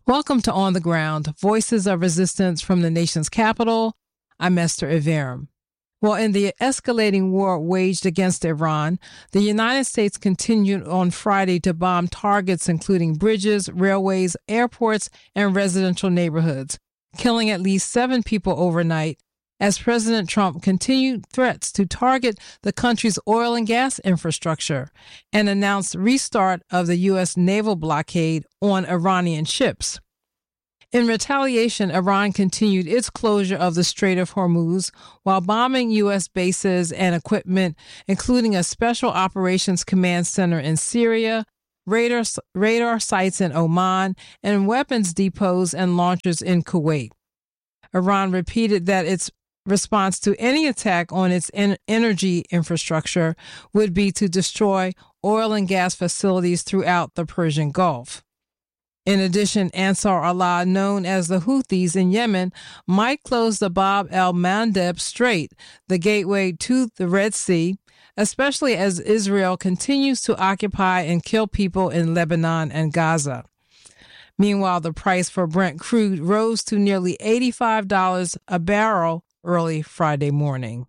Welcome to On the Ground, Voices of Resistance from the nation's capital. I'm Esther Iverem. Well, in the escalating war waged against Iran, the United States continued on Friday to bomb targets including bridges, railways, airports, and residential neighborhoods, killing at least 7 people overnight, as President Trump continued threats to target the country's oil and gas infrastructure and announced restart of the U.S. naval blockade on Iranian ships. In retaliation, Iran continued its closure of the Strait of Hormuz while bombing U.S. bases and equipment, including a Special Operations Command Center in Syria, radar sites in Oman, and weapons depots and launchers in Kuwait. Iran repeated that its response to any attack on its energy infrastructure would be to destroy oil and gas facilities throughout the Persian Gulf. In addition, Ansar Allah, known as the Houthis in Yemen, might close the Bab el-Mandeb Strait, the gateway to the Red Sea, especially as Israel continues to occupy and kill people in Lebanon and Gaza. Meanwhile, the price for Brent crude rose to nearly $85 a barrel early Friday morning.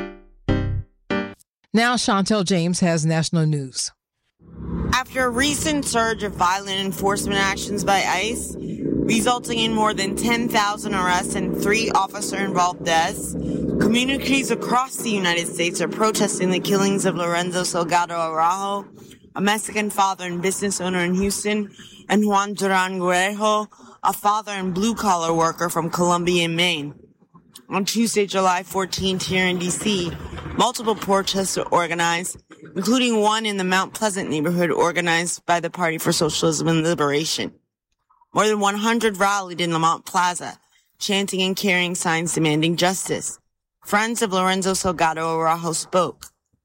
Now, Chantel James has national news. After a recent surge of violent enforcement actions by ICE, resulting in more than 10,000 arrests and 3 officer-involved deaths, communities across the United States are protesting the killings of Lorenzo Salgado Araujo, a Mexican father and business owner in Houston, and Juan Duran Guerrero, a father and blue-collar worker from Columbia, Maine. On Tuesday, July 14th, here in D.C., multiple protests were organized, including one in the Mount Pleasant neighborhood organized by the Party for Socialism and Liberation. More than 100 rallied in Lamont Plaza, chanting and carrying signs demanding justice. Friends of Lorenzo Salgado Araujo spoke.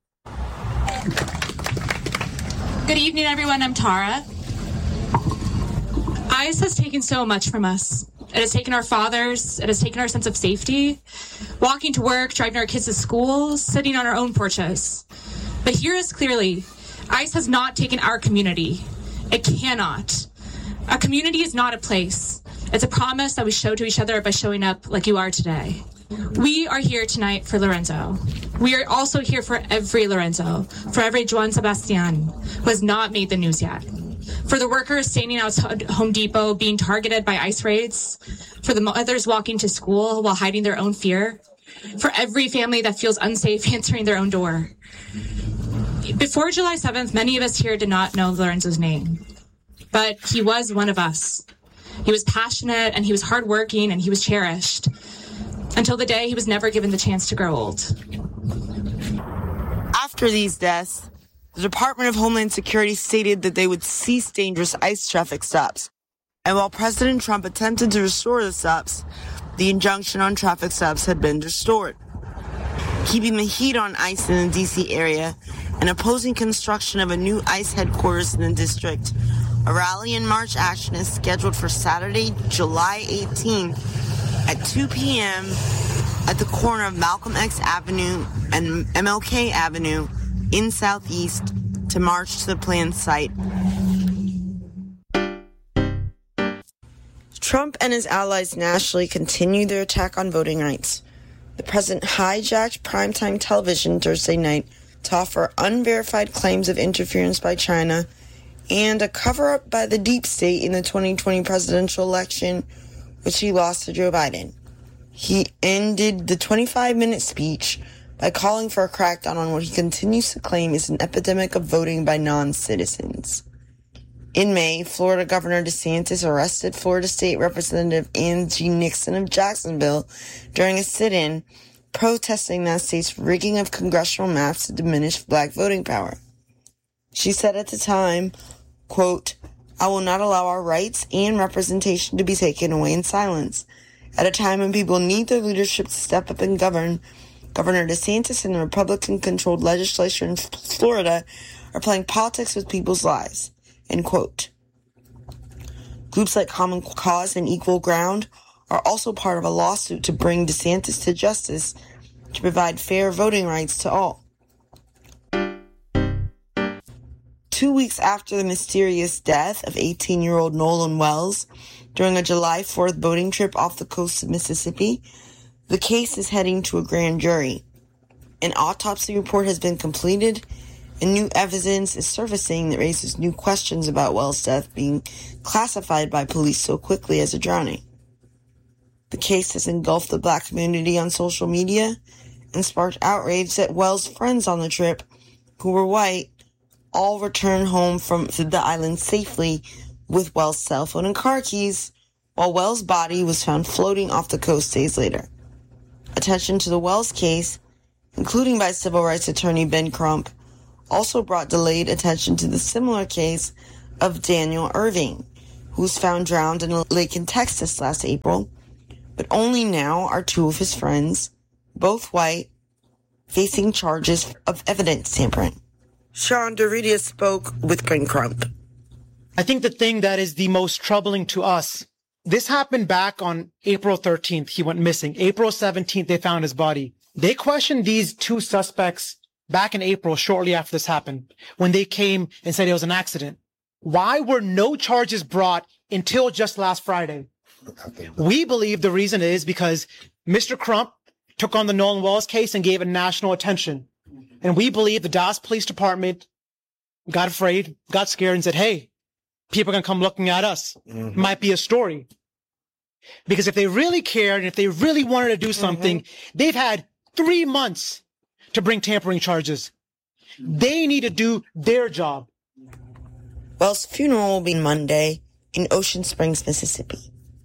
Good evening, everyone. I'm Tara. ICE has taken so much from us. It has taken our fathers. It has taken our sense of safety, walking to work, driving our kids to school, sitting on our own porches. But hear us clearly. ICE has not taken our community. It cannot. A community is not a place. It's a promise that we show to each other by showing up like you are today. We are here tonight for Lorenzo. We are also here for every Lorenzo, for every Juan Sebastian who has not made the news yet. For the workers standing outside Home Depot being targeted by ICE raids, for the mothers walking to school while hiding their own fear, for every family that feels unsafe answering their own door. Before July 7th, many of us here did not know Lorenzo's name, but he was one of us. He was passionate, and he was hardworking, and he was cherished, until the day he was never given the chance to grow old. After these deaths, the Department of Homeland Security stated that they would cease dangerous ICE traffic stops. And while President Trump attempted to restore the stops, the injunction on traffic stops had been restored. Keeping the heat on ICE in the D.C. area and opposing construction of a new ICE headquarters in the district, a rally and march action is scheduled for Saturday, July 18 at 2 p.m. at the corner of Malcolm X Avenue and MLK Avenue in Southeast to march to the planned site. Trump and his allies nationally continue their attack on voting rights. The president hijacked primetime television Thursday night to offer unverified claims of interference by China and a cover-up by the deep state in the 2020 presidential election, which he lost to Joe Biden. He ended the 25-minute speech by calling for a crackdown on what he continues to claim is an epidemic of voting by non-citizens. In May, Florida Governor DeSantis arrested Florida State Representative Angie Nixon of Jacksonville during a sit-in protesting that state's rigging of congressional maps to diminish black voting power. She said at the time, quote, "I will not allow our rights and representation to be taken away in silence. At a time when people need their leadership to step up and govern, Governor DeSantis and the Republican-controlled legislature in Florida are playing politics with people's lives." End quote. Groups like Common Cause and Equal Ground are also part of a lawsuit to bring DeSantis to justice to provide fair voting rights to all. 2 weeks after the mysterious death of 18-year-old Nolan Wells during a July 4th boating trip off the coast of Mississippi, the case is heading to a grand jury. An autopsy report has been completed, and new evidence is surfacing that raises new questions about Wells' death being classified by police so quickly as a drowning. The case has engulfed the Black community on social media and sparked outrage that Wells' friends on the trip, who were white, all returned home from the island safely with Wells' cell phone and car keys, while Wells' body was found floating off the coast days later. Attention to the Wells case, including by civil rights attorney Ben Crump, also brought delayed attention to the similar case of Daniel Irving, who was found drowned in a lake in Texas last April, but only now are two of his friends, both white, facing charges of evidence tampering. Sean Doridia spoke with Ben Crump. I think the thing that is the most troubling to us, this happened back on April 13th. He went missing. April 17th, they found his body. They questioned these two suspects back in April, shortly after this happened, when they came and said it was an accident. Why were no charges brought until just last Friday? We believe the reason is because Mr. Crump took on the Nolan Wells case and gave it national attention. And we believe the Dallas Police Department got afraid, got scared, and said, hey, people are going to come looking at us. Might be a story. Because if they really cared and if they really wanted to do something, they've had 3 months to bring tampering charges. They need to do their job. Wells' funeral will be Monday in Ocean Springs, Mississippi.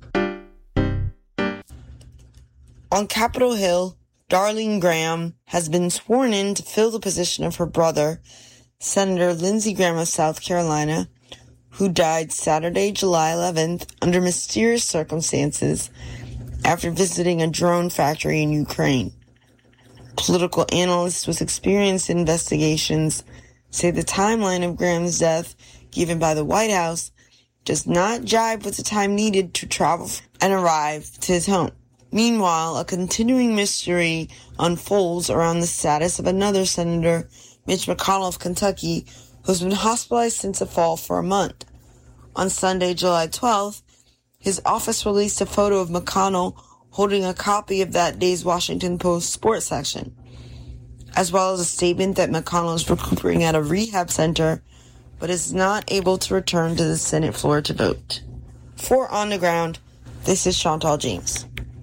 On Capitol Hill, Darlene Graham has been sworn in to fill the position of her brother, Senator Lindsey Graham of South Carolina, who died Saturday, July 11th under mysterious circumstances after visiting a drone factory in Ukraine. Political analysts with experience in investigations say the timeline of Graham's death given by the White House does not jibe with the time needed to travel and arrive to his home. Meanwhile, a continuing mystery unfolds around the status of another Senator, Mitch McConnell of Kentucky, who's been hospitalized since the fall for a month. On Sunday, July 12th, his office released a photo of McConnell holding a copy of that day's Washington Post sports section, as well as a statement that McConnell is recuperating at a rehab center, but is not able to return to the Senate floor to vote. For On the Ground, this is Chantal James.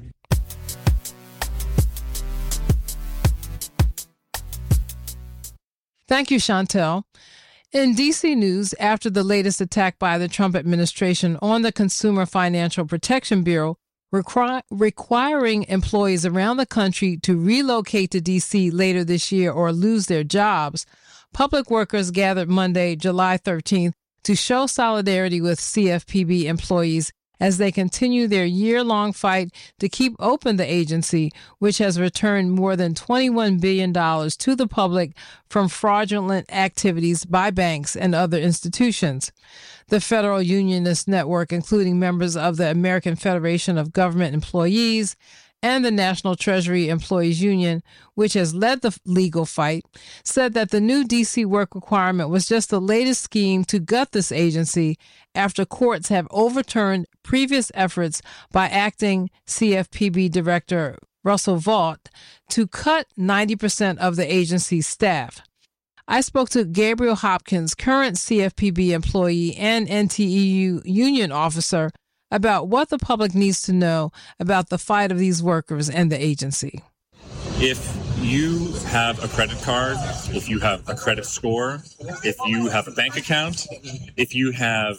Thank you, Chantel. In D.C. news, after the latest attack by the Trump administration on the Consumer Financial Protection Bureau, requiring employees around the country to relocate to D.C. later this year or lose their jobs, public workers gathered Monday, July 13th, to show solidarity with CFPB employees as they continue their year-long fight to keep open the agency, which has returned more than $21 billion to the public from fraudulent activities by banks and other institutions. The Federal Unionist Network, including members of the American Federation of Government Employees and the National Treasury Employees Union, which has led the legal fight, said that the new D.C. work requirement was just the latest scheme to gut this agency after courts have overturned previous efforts by acting CFPB Director Russell Vought to cut 90% of the agency's staff. I spoke to Gabriel Hopkins, current CFPB employee and NTEU union officer, about what the public needs to know about the fight of these workers and the agency. If you have a credit card, if you have a credit score, if you have a bank account, if you have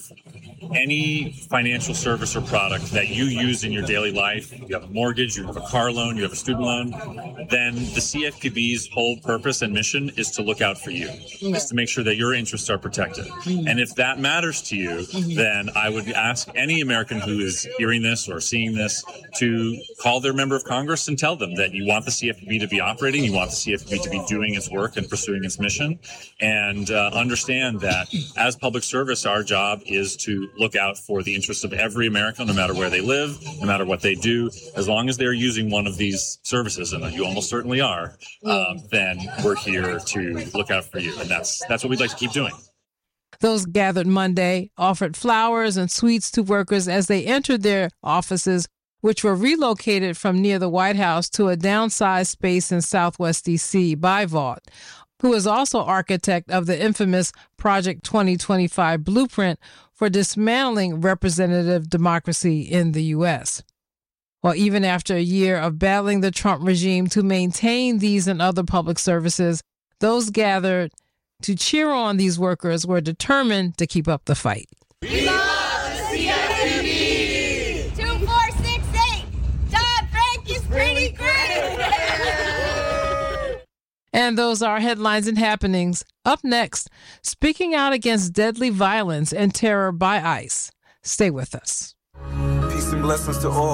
any financial service or product that you use in your daily life, you have a mortgage, you have a car loan, you have a student loan, then the CFPB's whole purpose and mission is to look out for you, is to make sure that your interests are protected. And if that matters to you, then I would ask any American who is hearing this or seeing this to call their member of Congress and tell them that you want the CFPB to be operating, you want the CFPB to be doing its work and pursuing its mission, and understand that as public service, our job is to look out for the interests of every American, no matter where they live, no matter what they do. As long as they're using one of these services, and you almost certainly are, then we're here to look out for you. And that's what we'd like to keep doing. Those gathered Monday offered flowers and sweets to workers as they entered their offices, which were relocated from near the White House to a downsized space in Southwest D.C. by Vaught, who is also architect of the infamous Project 2025 blueprint for dismantling representative democracy in the U.S. Well, even after a year of battling the Trump regime to maintain these and other public services, those gathered to cheer on these workers were determined to keep up the fight. We love the CFPB! 2468! Dodd-Frank is pretty great! And those are headlines and happenings. Up next, speaking out against deadly violence and terror by ICE. Stay with us. Peace and blessings to all.